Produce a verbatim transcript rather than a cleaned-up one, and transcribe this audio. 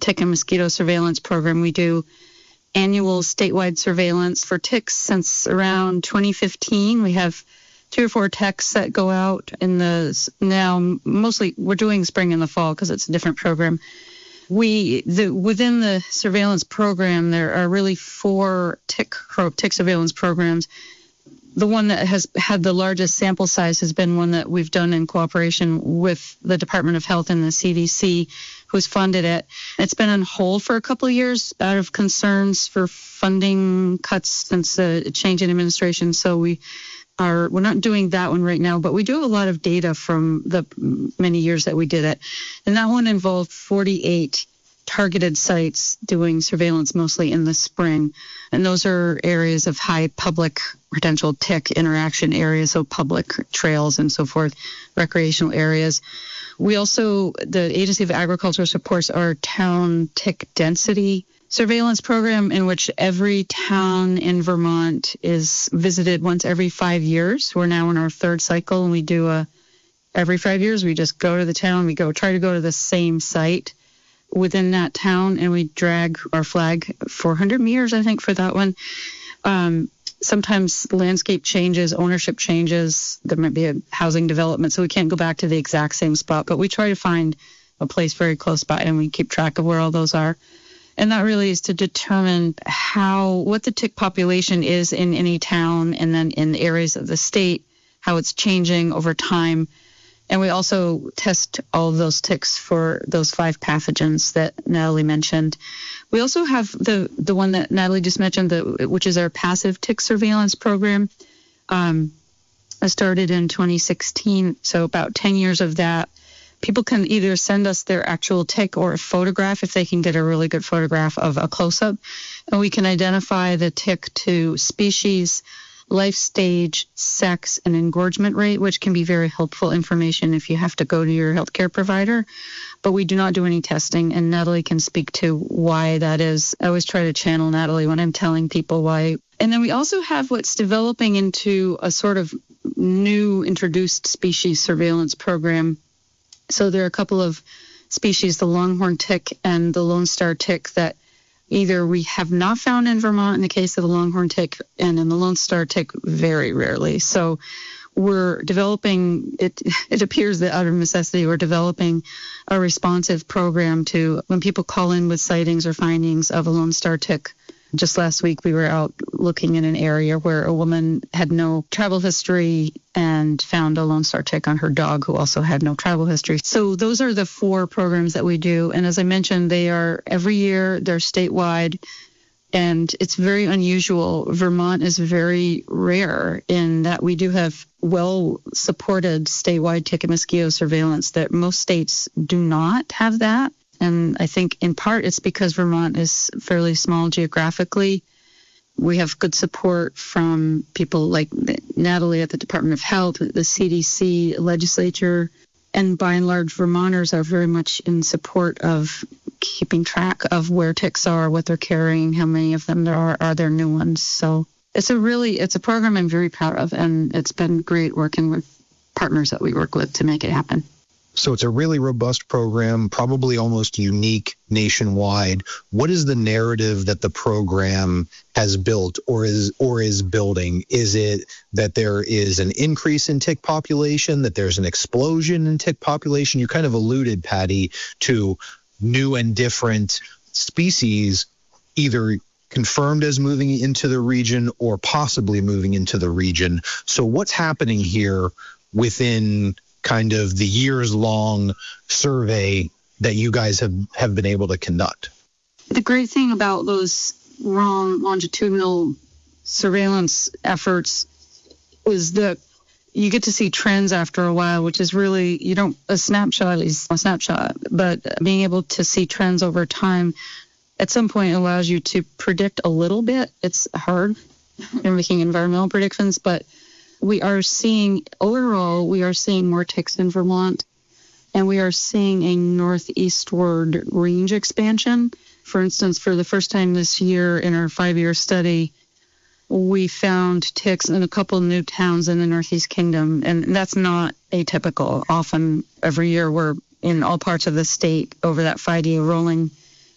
tick and mosquito surveillance program. We do annual statewide surveillance for ticks since around twenty fifteen. We have two or four techs that go out in the, now mostly we're doing spring and the fall because it's a different program. We, the, within the surveillance program, there are really four tick, tick surveillance programs. The one that has had the largest sample size has been one that we've done in cooperation with the Department of Health and the C D C, who's funded it. It's been on hold for a couple of years out of concerns for funding cuts since the change in administration. So we are, we're not doing that one right now, but we do have a lot of data from the many years that we did it. And that one involved forty-eight targeted sites doing surveillance mostly in the spring. And those are areas of high public potential tick interaction areas, so public trails and so forth, recreational areas. We also, the Agency of Agriculture supports our town tick density surveillance program, in which every town in Vermont is visited once every five years. We're now in our third cycle, and we do a, every five years, we just go to the town, we go try to go to the same site within that town, and we drag our flag four hundred meters, I think, for that one. Um, sometimes landscape changes, ownership changes, there might be a housing development, so we can't go back to the exact same spot, but we try to find a place very close by, and we keep track of where all those are. And that really is to determine how, what the tick population is in any town, and then in the areas of the state, how it's changing over time. And we also test all of those ticks for those five pathogens that Natalie mentioned. We also have the, the one that Natalie just mentioned, the, which is our passive tick surveillance program. Um, I started in twenty sixteen, so about ten years of that. People can either send us their actual tick or a photograph if they can get a really good photograph of a close-up. And we can identify the tick to species, life stage, sex, and engorgement rate, which can be very helpful information if you have to go to your healthcare provider. But we do not do any testing, and Natalie can speak to why that is. I always try to channel Natalie when I'm telling people why. And then we also have what's developing into a sort of new introduced species surveillance program. So there are a couple of species, the longhorn tick and the Lone Star tick, that either we have not found in Vermont in the case of the longhorn tick, and in the Lone Star tick very rarely. So we're developing, it It appears that out of necessity, we're developing a responsive program to when people call in with sightings or findings of a Lone Star tick. Just last week, we were out looking in an area where a woman had no travel history and found a Lone Star tick on her dog, who also had no travel history. So those are the four programs that we do. And as I mentioned, they are every year, they're statewide, and it's very unusual. Vermont is very rare in that we do have well-supported statewide tick and mosquito surveillance that most states do not have that. And I think in part it's because Vermont is fairly small geographically. We have good support from people like Natalie at the Department of Health, the C D C, legislature, and by and large, Vermonters are very much in support of keeping track of where ticks are, what they're carrying, how many of them there are, are there new ones. So it's a really, it's a program I'm very proud of, and it's been great working with partners that we work with to make it happen. So it's a really robust program, probably almost unique nationwide. What is the narrative that the program has built or is or is building? Is it that there is an increase in tick population, that there's an explosion in tick population? You kind of alluded, Patty, to new and different species either confirmed as moving into the region or possibly moving into the region. So what's happening here within kind of the years-long survey that you guys have, have been able to conduct? The great thing about those long longitudinal surveillance efforts is that you get to see trends after a while, which is really, you don't, a snapshot is a snapshot, but being able to see trends over time at some point allows you to predict a little bit. It's hard in making environmental predictions, but we are seeing, overall, we are seeing more ticks in Vermont, and we are seeing a northeastward range expansion. For instance, for the first time this year in our five-year study, we found ticks in a couple new towns in the Northeast Kingdom, and that's not atypical. Often, every year, we're in all parts of the state over that five-year rolling